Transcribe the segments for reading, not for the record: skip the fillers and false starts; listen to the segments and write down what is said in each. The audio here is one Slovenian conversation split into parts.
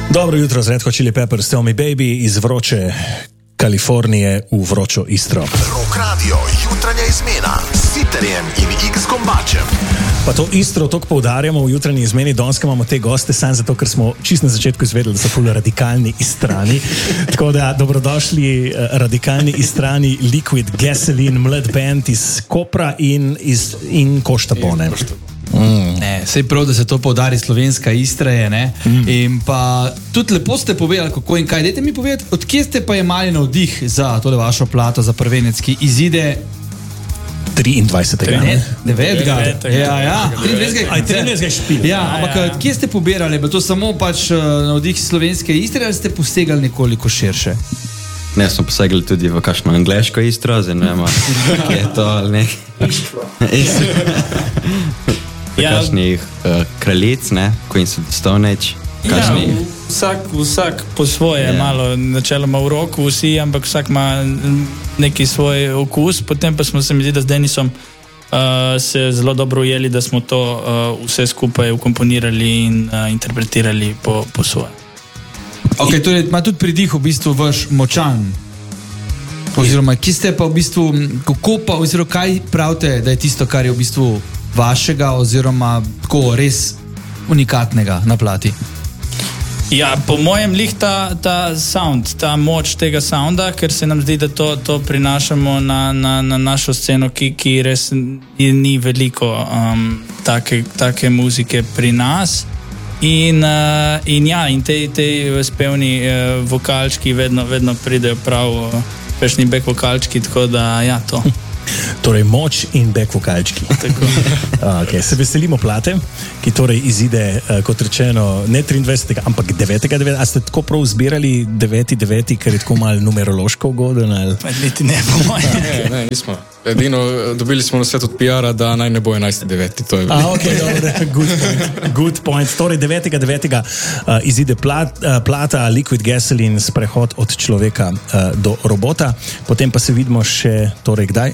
Dobro jutro z Red Hot Chili Peppers, Tell Me Baby iz vroče Kalifornije v vročo Istro. Rock Radio, jutranja izmena s Sitterjem in X-Kombačem. Pa to Istro toliko poudarjamo v jutranji izmeni, danes imamo te goste samo zato, ker smo čisto na začetku izvedeli, da so ful radikalni Istrani. Tako da dobrodošli radikalni Istrani, Liquid Gasoline, mlad band iz Kopra in Koštapone. Sej prav, da se to poudari, slovenska Istra je, ne? In pa tudi lepo ste povedali, kako in kaj. Dajte mi povedati, odkje ste pa jemali navdih za tole vašo plato, za prvenec, ki izide 23. Ne, 9. Ja, 23. špil. Ja, ampak kje ste pobirali? Je to samo pač navdih slovenske Istre ali ste posegali nekoliko širše? Ne, smo posegali tudi v kakšno angleško Istro, zdaj ne vem, kje je to ali ne. Kakšnih kraljic, ne, Queens of the Stone Age. Vsak po svoje, malo načeloma v roku vsi, ampak vsak ima neki svoj okus, potem pa smo se mi zdi, da z Denisom se zelo dobro ujeli, da smo to vse skupaj ukomponirali in interpretirali po svoje. Ok, torej ima tudi pridih v bistvu vaš močan. Oziroma, ki ste pa v bistvu, kako pa, oziroma kaj pravite, da je tisto, kar je v bistvu vašega oziroma tako res unikatnega na plati? Ja, po mojem lih ta sound, ta moč tega sounda, ker se nam zdi, da to prinašamo na našo sceno, ki res ni veliko take muzike pri nas. In te spevni vokalčki vedno pridejo prav, pešni back vokalčki, tako da ja, to. Torej moč in back vokalčki. Okay, se veselimo plate, ki torej izide, kot rečeno, ne 23. ampak 9. A ste tako prav zbirali 9. ker je tako malo numerološko ugoden? Niti ne, po mojem. Ne, nismo. Edino, dobili smo nasvet od PR-a, da naj ne bo 11.9. To je ok, dobro, good point. Torej 9.9. Izide plata Liquid Gasoline, sprehod od človeka do robota. Potem pa se vidimo še, torej kdaj?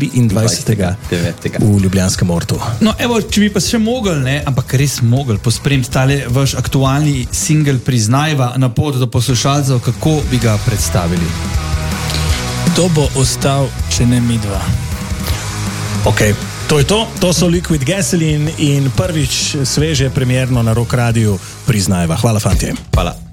23. v Ljubljanskem ortu. No, evo, če bi pa še mogel, ne, ampak res mogel pospremiti tale vaš aktualni singel Priznajva na pot do poslušalcev, kako bi ga predstavili? To bo ostal, če ne mi dva. Ok, to je to. To so Liquid Gasoline in prvič sveže premierno na Rock Radiu Priznajva. Hvala, fantje. Hvala.